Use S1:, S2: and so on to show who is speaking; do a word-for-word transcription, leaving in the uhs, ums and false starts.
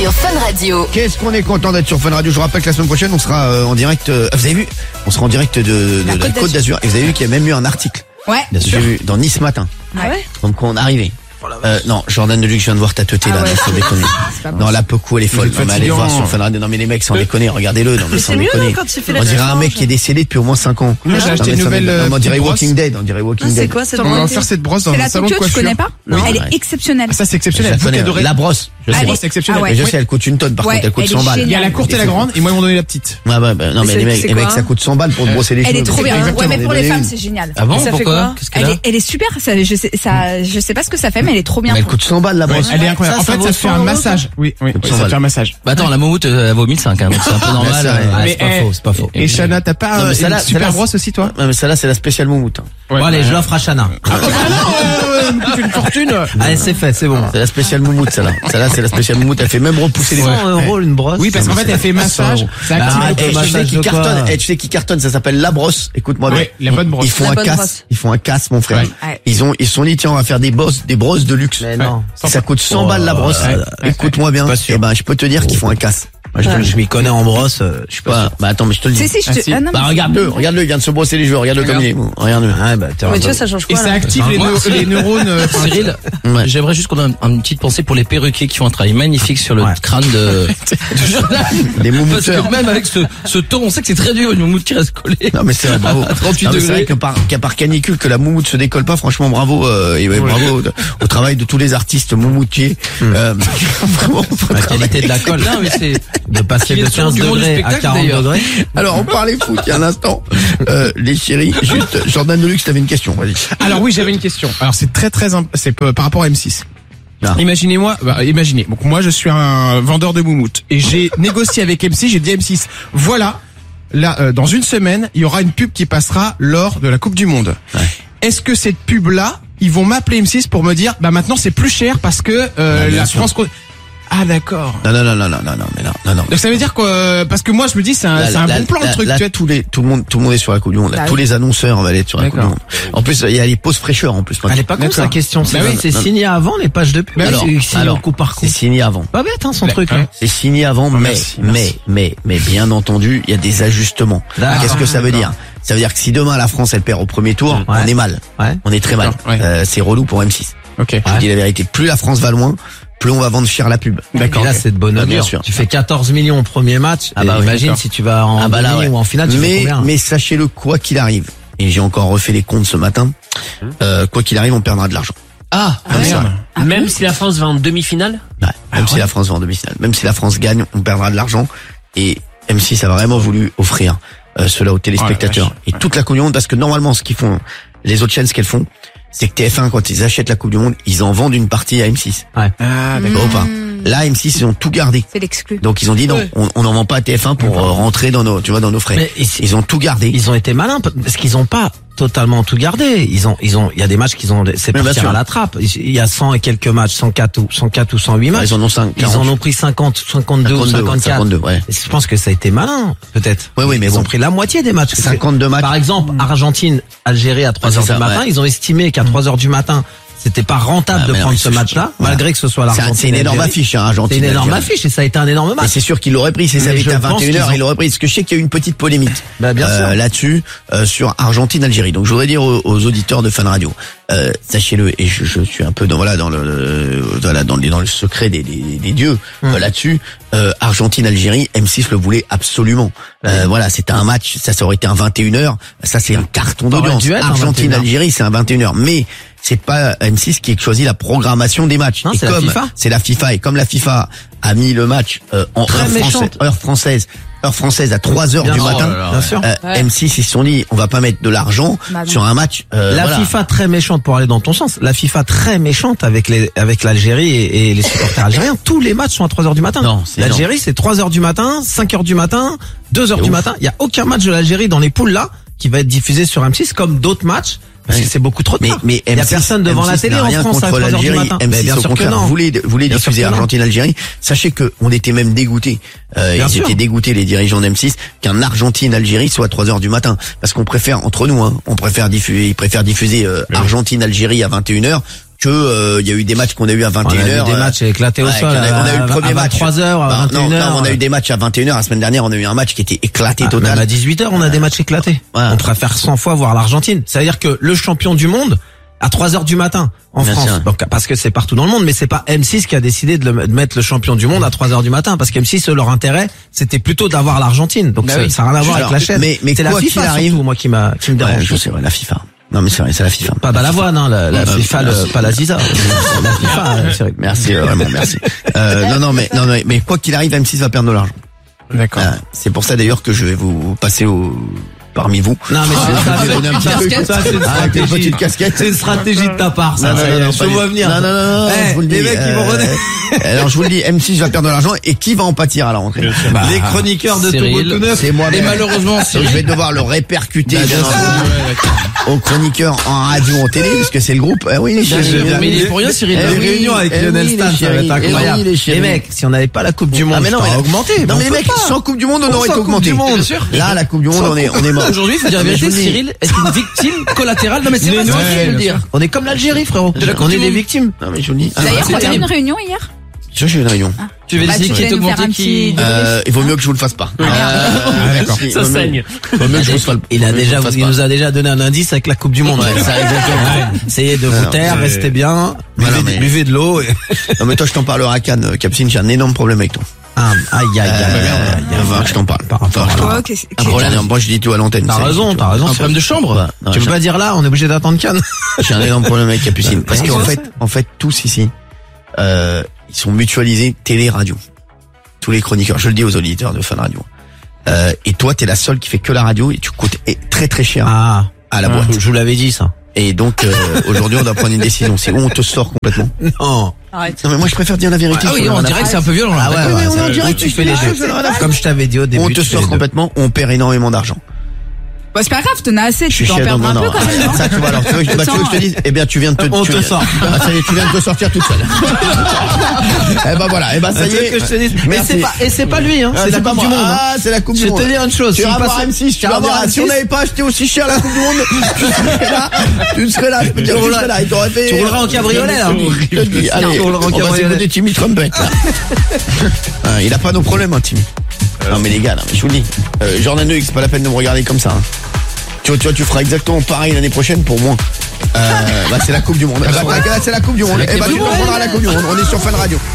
S1: sur Fun Radio.
S2: Qu'est-ce qu'on est content d'être sur Fun Radio. Je vous rappelle que la semaine prochaine, on sera euh, en direct. Euh, vous avez vu, on sera en direct de, de la, la Côte d'Azur. Et vous avez vu qu'il y a même eu un article.
S3: Ouais.
S2: J'ai vu dans Nice Matin.
S3: Ah ouais.
S2: Donc on est arrivé. Euh, non, Jordan Deluxe, je viens de voir ta teuté
S3: ah
S2: là,
S3: ouais,
S2: non, sans déconner. Non, la Pocou, elle est folle. Non, mais allez voir sur Fun Radio. Non, mais les mecs, sans déconner, regardez-le. Non, mais sans déconner. On dirait un mec qui est décédé depuis au moins cinq ans.
S4: Moi, j'ai acheté une nouvelle.
S2: On dirait Walking Dead, on dirait Walking Dead.
S5: C'est quoi cette
S4: On va
S5: brosse?
S4: faire cette brosse dans
S3: C'est
S4: un
S3: la
S4: salon de
S3: Tokyo, tu
S4: coiffure.
S3: connais pas?
S2: Oui.
S3: Elle
S2: Ouais.
S3: est exceptionnelle.
S4: Ah, ça, c'est
S2: Je
S4: exceptionnel.
S2: la
S4: Vous
S2: connais,
S4: qui adorez.
S2: la brosse. Je sais.
S3: Allez.
S4: C'est exceptionnel.
S3: Ah ouais.
S2: Mais je sais, elle coûte une tonne, par
S3: Ouais,
S2: contre, elle coûte
S3: elle
S2: cent
S3: est
S2: balles.
S4: Il y a la courte et la grande, et moi, ils m'ont donné la petite.
S2: Ouais, ouais, bah, non, mais
S5: c'est-
S2: les mecs,
S5: c'est
S2: les mecs,
S5: quoi
S2: ça coûte cent balles pour te brosser les cheveux.
S3: Elle est trop bien.
S4: Exactement.
S3: Ouais, mais pour les
S2: Donnez
S3: femmes,
S2: une.
S3: c'est génial.
S6: Ah bon,
S5: Ça fait
S6: pourquoi?
S5: quoi
S6: Qu'est-ce qu'elle
S3: Elle
S6: a?
S3: est, elle est super. Ça, je sais, ça, je sais pas ce que ça fait, mais elle est trop bien.
S2: Mais elle coûte cent balles, la brosse.
S4: Elle est incroyable.
S6: Ça,
S4: En
S6: ça
S4: fait,
S6: vaut
S4: ça fait
S6: cent
S4: un
S6: euros,
S4: massage. Oui, oui, oui,
S2: cent
S4: ça
S2: balles.
S4: fait un massage.
S6: Bah attends, la moumoute, euh, elle vaut mille cinq, hein, donc c'est un peu normal.
S2: ça,
S6: euh,
S2: ouais.
S6: ouais,
S4: Mais,
S6: c'est pas
S4: eh,
S6: faux, c'est pas faux.
S4: Et Chana, t'as pas
S2: Non, mais
S4: euh,
S2: celle-là,
S4: une super
S2: celle-là,
S4: brosse aussi, toi?
S2: Ouais, mais celle-là, c'est la spéciale moumoute. hein.
S4: Ouais.
S7: Bon allez, je l'offre à Chana.
S4: Ah non, euh, elle me coûte une fortune.
S7: Allez, c'est fait, c'est bon.
S2: C'est la spéciale moumoute, celle-là. Celle-là, c'est la spéciale moumoute. Elle fait même repousser les
S7: cent
S2: bras.
S7: euros une brosse.
S4: Oui, parce qu'en fait, elle fait massage. Ça
S7: Bah,
S4: active
S7: arrête,
S4: le
S2: Et tu
S7: massage
S2: sais qui
S7: de quoi?
S2: cartonne, et tu sais qui cartonne, ça s'appelle la brosse. Écoute-moi bien.
S4: Oui, la bonne brosse.
S2: Ils font
S5: La
S2: un
S5: bonne
S2: casse,
S5: brosse.
S2: ils font un casse, mon frère.
S3: Ouais.
S2: Ils ont, ils se sont dit, tiens, on va faire des bosses, des brosses de luxe.
S7: Mais non.
S2: Ça coûte cent balles la brosse.
S4: ouais.
S2: Écoute-moi bien.
S7: Pas sûr.
S2: Eh ben, je peux te dire qu'ils font un casse.
S7: Moi, je, je m'y connais en brosse, euh, je suis pas
S2: Bah,
S7: sûr.
S2: bah attends, mais je te le dis.
S3: Si, si, je
S4: Ah,
S3: te.
S4: si.
S3: Ah non,
S2: Bah
S3: mais-
S2: regarde-le, regarde-le, il vient de se brosser les cheveux, regarde-le comme il est. Bon, Regarde-le.
S7: Ouais, bah, t'es
S5: Mais tu vois,
S7: un
S5: ça change
S4: Et
S5: quoi
S4: ça
S5: là?
S4: active les,
S6: Moi,
S4: neu- les neurones. euh, enfin,
S6: Cyril,
S2: Ouais.
S6: j'aimerais juste qu'on ait un- une petite pensée pour les perruquiers qui font un travail magnifique sur le
S7: Ouais.
S6: crâne de, de Jordan.
S2: Des
S6: Parce
S2: moumouteurs.
S6: que même avec ce, ce ton, on sait que c'est très dur, une moumoute qui reste collée.
S2: Non mais c'est vrai, bravo.
S6: À trente-huit
S2: Non, mais c'est vrai
S6: degrés.
S2: que par, qu'à part canicule que la moumoute se décolle pas, franchement bravo, euh, et ouais, bravo au, au travail de tous les artistes moumoutiers. Euh, vraiment, faut
S7: La
S2: travailler.
S7: qualité de la colle.
S6: Non, mais c'est,
S7: De passer
S6: Qui
S7: de
S6: est sur
S7: quinze
S6: du monde du
S7: degrés à
S6: spectacle,
S7: quarante
S6: d'ailleurs.
S7: degrés.
S2: Alors on parlait foot il y a un instant. Euh, les chéris, juste Jordan Deluxe, t'avais une question, vas-y.
S4: Alors oui, j'avais une question. Alors c'est très très imp- c'est p- par rapport à M six.
S2: Ah.
S4: Imaginez-moi, bah, imaginez. Donc moi je suis un vendeur de moumoute et j'ai négocié avec M six, j'ai dit M six, voilà, là euh, dans une semaine, il y aura une pub qui passera lors de la Coupe du Monde.
S2: Ouais.
S4: Est-ce que cette pub là, ils vont m'appeler M six pour me dire bah maintenant c'est plus cher parce que euh,
S2: Ouais, bien
S4: la
S2: sûr.
S4: France co- Ah d'accord.
S2: Non non non non non non non mais non non non.
S4: Donc ça veut dire quoi euh, parce que moi je me dis c'est un,
S2: Là,
S4: c'est un
S2: là,
S4: bon plan
S2: là,
S4: le truc.
S2: là,
S4: tu vois.
S2: tous les, tout le monde, tout le monde est sur la Coupe du Monde. Là,
S3: Bah
S2: tous
S3: oui.
S2: les annonceurs vont aller être sur la Coupe du
S4: D'accord.
S2: Monde. En plus, il y a les pauses fraîcheurs en plus.
S7: Elle est pas con
S4: D'accord.
S7: sa question. C'est
S4: Bah oui.
S7: c'est signé avant les pages de pub.
S4: Bah
S7: ou
S4: alors,
S7: c'est signé
S2: alors,
S7: au coup par coup.
S2: C'est signé avant.
S7: Pas bête hein son
S4: Bah,
S7: truc.
S4: ouais.
S7: hein.
S2: C'est signé avant, mais,
S4: merci,
S2: mais,
S4: merci.
S2: mais, mais, bien entendu, il y a des ajustements.
S7: D'accord.
S2: Qu'est-ce que ça veut dire? Ça veut dire que si demain la France elle perd au premier tour,
S7: Ouais.
S2: on est mal.
S7: Ouais.
S2: On est très mal.
S4: D'accord, ouais.
S2: Euh, c'est relou pour M six.
S4: Ok.
S2: Je dis la vérité. Plus la France va loin, plus on va vendre cher la pub.
S4: D'accord.
S7: Et là, c'est de bonne
S2: Ah, bien
S7: augure.
S2: sûr.
S7: Tu fais quatorze millions au premier match.
S2: Ah
S7: et
S2: bah oui,
S7: imagine
S4: d'accord.
S7: si tu vas en
S2: Ah bah là,
S7: demi
S2: ouais.
S7: ou en finale, tu fais
S2: mais,
S7: combien
S2: mais sachez-le, quoi qu'il arrive, et j'ai encore refait les comptes ce matin, euh, quoi qu'il arrive, on perdra de l'argent.
S6: ah,
S4: Ah, merde.
S5: Même si la France va en demi-finale?
S2: Ouais, même si la France va en demi-finale, même si la France gagne, on perdra de l'argent. Et M six a vraiment voulu offrir euh, cela aux téléspectateurs.
S4: Oh la vache.
S2: Et toute la Coupe du Monde, parce que normalement, ce qu'ils font, les autres chaînes, ce qu'elles font, c'est que T F un, quand ils achètent la Coupe du Monde, ils en vendent une partie à M six.
S4: Ah d'accord.
S2: Ou pas. Là, M six, ils ont tout gardé.
S3: C'est l'exclu.
S2: Donc ils ont dit non,
S5: Ouais.
S2: on on n'en vend pas à T F un pour euh, rentrer dans nos, tu vois, dans nos frais.
S7: Mais ils-
S2: Ils ont tout gardé.
S7: Ils ont été malins parce qu'ils ont pas totalement tout gardé. Ils ont, ils ont, il y a des matchs qu'ils ont, c'est
S2: Mais bien
S7: parti
S2: sûr.
S7: à la trappe. Il y a cent et quelques matchs, cent quatre ou cent quatre ou cent huit
S2: Ah,
S7: matchs.
S2: ils en ont cinq,
S7: Ils en ont pris cinquante, cinquante-deux ou cinquante-quatre.
S2: cinquante-deux, ouais.
S7: Et je pense que ça a été malin, peut-être.
S2: Oui, oui, mais
S7: ils
S2: bon.
S7: ont pris la moitié des matchs.
S2: cinquante-deux matchs.
S7: Par exemple, Argentine, Algérie à trois
S2: Ouais,
S7: heures
S2: c'est
S7: du
S2: ça,
S7: matin,
S2: ouais.
S7: ils ont estimé qu'à trois heures du matin, c'était pas rentable
S2: Ah,
S7: de
S2: mais non,
S7: prendre
S2: mais
S7: ce
S2: c'est-
S7: match-là,
S2: voilà.
S7: malgré que ce soit
S2: C'est un-
S7: l'Argentine.
S2: c'est une
S7: et
S2: énorme
S7: l'Algérie.
S2: affiche, hein, Argentine.
S7: C'est une énorme
S2: Algérie.
S7: affiche et ça a été un énorme
S2: Mais
S7: match.
S2: c'est sûr qu'il l'aurait pris, si ça
S7: Mais
S2: avait
S7: je
S2: été à
S7: pense
S2: vingt et une heures,
S7: qu'ils ont-
S2: il l'aurait pris. Parce que je sais qu'il y a eu une petite polémique
S7: Bah, bien
S2: euh,
S7: sûr.
S2: là-dessus, euh, sur Argentine-Algérie. Donc je voudrais dire aux, aux auditeurs de Fun Radio, euh, sachez-le, et je, je suis un peu dans voilà dans le, le voilà dans le, dans le secret des, des, des dieux
S7: Hum.
S2: euh, là-dessus. Euh, Argentine-Algérie, M six le voulait absolument. Euh, voilà, c'était un match, ça, ça aurait été un vingt et une heures. Ça c'est un carton
S7: Ça aurait
S2: d'audience.
S7: dû être un
S2: Argentine-Algérie, c'est un vingt et une heures. Mais c'est pas M six qui a choisi la programmation des matchs.
S7: Non,
S2: et
S7: c'est la
S2: comme
S7: FIFA.
S2: c'est la FIFA et comme la FIFA a mis le match euh, en
S7: Très
S2: heure française,
S7: méchante.
S2: heure française, heure française à trois heures
S7: Bien
S2: du
S7: sûr.
S2: matin.
S6: Oh là là,
S7: Bien
S6: ouais.
S7: sûr.
S2: Euh,
S5: Ouais.
S2: M six ils se sont dit on va pas mettre de l'argent
S3: Bah non.
S2: sur un match. euh,
S7: La
S2: voilà.
S7: FIFA très méchante pour aller dans ton sens. La FIFA très méchante avec les avec l'Algérie et, et les supporters algériens. Tous les matchs sont à trois heures du matin.
S2: Non, c'est
S7: L'Algérie c'est trois heures du matin, cinq heures du matin, deux heures
S2: C'est
S7: du
S2: ouf.
S7: matin. Il y a aucun match de l'Algérie dans les poules là qui va être diffusé sur M six comme d'autres matchs parce
S2: Ouais.
S7: que c'est beaucoup trop
S2: Mais,
S7: tard.
S2: mais
S7: Il y a
S2: M six,
S7: personne devant
S2: M six
S7: la télé
S2: n'a
S7: en
S2: rien
S7: France à
S2: contre
S7: trois heures du
S2: l'Algérie.
S7: matin.
S2: M
S7: Mais
S2: six
S7: bien
S2: au
S7: sûr que
S2: contraire
S7: non.
S2: voulait voulait
S7: Bien sûr
S2: diffuser
S7: que non.
S2: Argentine-Algérie. Sachez que on était même dégoûtés. Euh,
S7: Bien
S2: ils
S7: sûr.
S2: étaient dégoûtés les dirigeants d'M six qu'un Argentine-Algérie soit à trois heures du matin parce qu'on préfère entre nous hein, on préfère diffuser ils préfèrent diffuser euh, Argentine-Algérie à vingt et une heures que euh, il y a eu des matchs qu'on a eu à vingt et
S7: On
S2: une
S7: a eu
S2: heures.
S7: des matchs éclatés au
S2: Ouais,
S7: sol.
S2: qu'on a- on a eu le premier
S7: à
S2: match.
S7: vingt-trois heures, à
S2: Bah,
S7: vingt et une
S2: non,
S7: heures.
S2: non, on a eu des matchs à vingt et une heures. La semaine dernière, on a eu un match qui était éclaté
S7: Ah,
S2: total.
S7: même à dix-huit heures, on a des matchs éclatés.
S2: Ouais.
S7: On préfère cent fois voir l'Argentine. C'est-à-dire que le champion du monde, à trois heures du matin, en
S2: Bien
S7: France.
S2: sûr.
S7: Donc, parce que c'est partout dans le monde, mais c'est pas M six qui a décidé de, le, de mettre le champion du monde à trois heures du matin. Parce qu'M six, eux, leur intérêt, c'était plutôt d'avoir l'Argentine. Donc,
S2: Bah
S7: ça,
S2: oui.
S7: ça n'a rien à voir
S2: Alors,
S7: avec la chaîne.
S2: mais- mais
S7: c'est la
S2: quoi
S7: FIFA
S2: qu'il arrive-
S7: surtout, moi, qui m'a, qui me
S2: Ouais,
S7: dérange.
S2: je sais, ouais, la FIFA. Non, mais c'est vrai, c'est la FIFA.
S7: Pas Balavoine, hein, la, la
S2: Euh,
S7: FIFA,
S2: merci.
S7: le, pas la Ziza. la FIFA, euh, c'est vrai.
S2: Merci, euh, vraiment, merci. Euh, non, non, mais, non, non, mais quoi qu'il arrive, M six va perdre de l'argent.
S4: D'accord.
S2: Euh, c'est pour ça d'ailleurs que je vais vous passer au, parmi vous.
S7: Non, mais
S2: Ah,
S7: c'est, ça,
S2: je vais
S7: c'est,
S2: donner un petit truc.
S7: ça, c'est une
S2: Ah, avec une
S7: stratégie.
S2: petite casquette.
S7: C'est une stratégie de ta part, ça.
S2: Non,
S7: ça
S2: non,
S7: y est,
S2: non,
S7: je
S2: pas
S7: te
S2: du-
S7: vois venir.
S2: Non, non, non, non,
S7: Eh,
S2: je vous le dis.
S7: les mecs, ils vont
S2: euh,
S7: renaître.
S2: Alors, je vous le dis, M six va perdre de l'argent et qui va en pâtir à la rentrée?
S7: Bah, les chroniqueurs de
S6: Cyril.
S7: Togo tout neuf.
S2: C'est moi.
S6: Et malheureusement,
S2: je vais devoir le répercuter
S6: Bah,
S2: bien
S6: bien
S2: entendu, aux chroniqueurs en radio, en télé, parce que c'est le groupe. Eh oui, les
S6: Bien
S2: chéris.
S6: sûr. Mais il est pour rien, Cyril.
S2: Eh
S7: Les
S2: oui,
S7: réunions avec
S2: eh
S7: Lionel
S2: oui,
S7: Stan,
S2: les
S7: ça va
S2: chéris,
S7: être
S2: eh
S7: incroyable.
S2: oui, les chéris.
S7: Les mecs, si on n'avait pas la Coupe du Monde,
S2: Ah, mais non,
S7: je t'aurais
S2: mais-
S7: augmenté.
S2: Non, mais les
S7: on
S2: mecs,
S7: peut pas.
S2: sans Coupe du Monde, on
S7: On
S2: aurait
S7: s'en
S2: été
S7: Coupe
S2: augmenté.
S7: du Monde.
S6: Bien sûr.
S2: Là, la Coupe du Monde, on est, on est mort.
S6: Aujourd'hui, il faut dire la
S2: Mais je
S6: vérité,
S2: vous le dis.
S6: Cyril est une victime collatérale. Non, mais c'est
S7: Mais
S6: pas
S7: nous
S6: ça,
S7: aussi,
S6: je veux le dire.
S7: On est comme l'Algérie, frérot.
S6: De la Coupe
S7: On
S6: du
S7: est des
S6: Monde.
S7: victimes.
S2: Non, mais je vous le dis. Ah,
S3: D'ailleurs,
S6: c'est
S3: on a eu
S6: terrible.
S3: une réunion hier.
S2: je suis une réunion.
S6: Tu veux
S3: Bah,
S6: les
S3: tu
S6: équipes
S3: voulais nous faire un
S6: augmentées qui...
S3: petit-
S2: Euh, il vaut mieux que je vous le fasse pas.
S3: merde.
S2: Ah, d'accord.
S6: Ça saigne.
S2: Il vaut mieux que je vous fasse
S7: Il a
S2: vaut mieux que je
S7: déjà,
S2: vous le fasse
S7: il
S2: pas.
S7: nous a déjà donné un indice avec la Coupe du Monde.
S2: Ouais, ça, exactement.
S7: Essayez de vous
S2: Alors,
S7: taire,
S4: c'est-
S7: restez bien,
S2: Voilà,
S7: buvez,
S2: mais-
S7: buvez de l'eau. et-
S2: Non, mais toi, je t'en parlerai à Cannes, euh, Capsine, j'ai un énorme problème avec toi.
S7: Ah, aïe, aïe, aïe, aïe, aïe,
S2: Il va falloir que je t'en parle.
S7: Par rapport à
S3: Toi, qu'est-ce-
S2: Un problème, moi, je dis tout à l'antenne.
S7: T'as
S2: c'est-
S7: raison, t'as raison.
S6: Un problème de chambre.
S2: Ouais, non,
S7: Tu peux
S2: j'ai-
S7: pas dire là, on est obligé d'attendre Cannes.
S2: J'ai un énorme problème avec Capucine. Parce qu'en fait, en fait, tous ici, euh, ils sont mutualisés télé-radio. Tous les chroniqueurs. Je le dis aux auditeurs de Fun Radio. Euh, et toi, t'es la seule qui fait que la radio et tu coûtes eh, très très cher
S7: Ah,
S2: à la boîte.
S7: je vous l'avais dit, ça.
S2: Et donc, euh, aujourd'hui, on doit prendre une décision. C'est où on te sort complètement.
S7: Non.
S3: Arrête.
S2: Non, mais moi, je préfère dire la vérité.
S6: Ah oui,
S2: sur
S6: on
S2: la-
S6: dirait que c'est un peu violent, là.
S7: Ah ouais,
S6: D'accord.
S7: ouais,
S2: mais on
S7: ça-
S2: en dirait
S7: oui,
S2: que
S7: tu
S2: tu
S7: fais les
S2: fais
S7: deux.
S2: les deux.
S7: Comme je t'avais dit au début.
S2: On te
S7: tu fais
S2: sort
S7: les deux.
S2: complètement, on perd énormément d'argent.
S3: Bah, c'est pas grave, t'en as assez,
S2: Je
S3: tu
S2: suis
S3: peux en
S2: chiant,
S3: perdre
S2: non,
S3: un
S2: non,
S3: peu
S2: non.
S3: quand même, non?
S2: Ça, tu vois, alors, tu veux, que- bah, tu veux que je te dise? Eh bien, tu viens de te,
S7: On
S2: tu
S7: te
S2: viens-
S7: sort.
S2: Ah, ça y est, tu viens de te sortir toute seule. Eh ben voilà, eh ben ça y
S7: Tu veux
S2: est.
S7: que je te dise. Et
S2: Merci.
S7: c'est pas, et c'est pas lui, hein.
S2: Ah,
S7: C'est la
S2: pas
S7: Coupe
S2: moi.
S7: du Monde. hein.
S2: Ah, c'est la Coupe
S7: Je
S2: du
S7: vais
S2: Monde.
S7: te dire une chose.
S2: Tu
S7: si
S2: vas
S7: il
S2: voir
S7: passe-
S2: M six, tu
S7: tu
S2: vas
S7: vas voir
S2: voir,
S7: M
S2: si on
S7: six,
S2: n'avait pas acheté aussi cher la Coupe du Monde, tu serais là, tu serais là, je peux te dire, tu serais là, il t'aurait fait...
S7: Tu rouleras en cabriolet, là.
S2: Je te le dis, allez,
S7: Tu rouleras en
S2: on va
S7: cabriolet.
S2: s'écouter Timmy Trumpet, là. Ah, il a pas nos problèmes, hein, Timmy. Non, mais les gars, non, mais je vous le dis, euh, Jordan Hughes, c'est pas la peine de me regarder comme ça, hein. Tu vois, tu vois, tu feras exactement pareil l'année prochaine pour moi. Euh, bah, c'est la Coupe du Monde. Eh bah, t'as- c'est la Coupe du Monde. Eh bah, tu comprendras la Coupe du Monde. On est sur Fun Radio.